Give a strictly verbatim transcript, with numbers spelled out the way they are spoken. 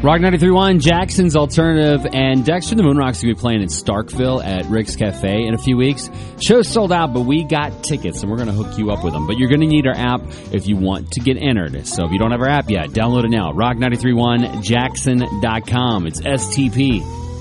Rock ninety-three point one, Jackson's Alternative, and Dexter the Moonrocks will be playing in Starkville at Rick's Cafe in a few weeks. Show's sold out, but we got tickets, and we're going to hook you up with them. But you're going to need our app if you want to get entered. So if you don't have our app yet, download it now. rock nine three one jackson dot com. It's S T P.